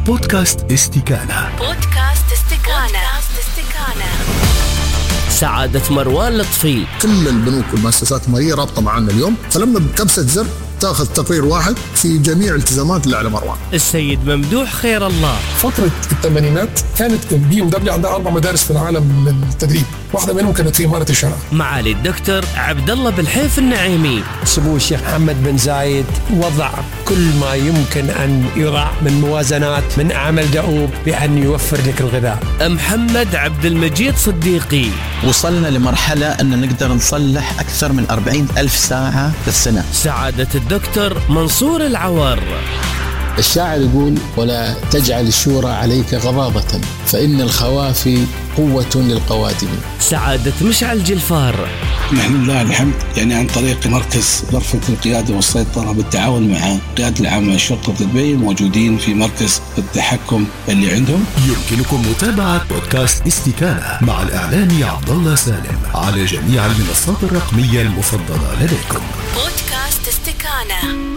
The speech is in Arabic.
بودكاست استكانة. سعادة مروان لطفي. كل البنوك والمؤسسات المالية رابطة معنا اليوم، فلما بكبسة زر تأخذ تقرير واحد في جميع التزامات اللي على مروان. السيد ممدوح خير الله. فترة الثمانينات كانت BMW عندها 4 مدارس في العالم للتدريب، واحدة منهم كانت في إمارة الشارع. معالي الدكتور عبد الله بالحيف النعيمي. سمو الشيخ محمد بن زايد وضع كل ما يمكن أن يضع من موازنات من عمل دؤوب بأن يوفر لك الغذاء. محمد عبد المجيد صديقي. وصلنا لمرحلة أن نقدر نصلح أكثر من 40,000 ساعة في السنة. سعادة الدكتور منصور العوار. الشاعر يقول: ولا تجعل الشورى عليك غضاضة فإن الخوافي قوة للقوادم. سعادة مشعل جلفار. نحن لله الحمد عن طريق مركز غرفة القيادة والسيطرة بالتعاون مع القيادة العامة لشرطة دبي موجودين في مركز التحكم اللي عندهم. يمكنكم متابعة بودكاست استكانة مع الإعلامي عبد الله سالم على جميع المنصات الرقمية المفضلة لديكم. بودكاست استكانة.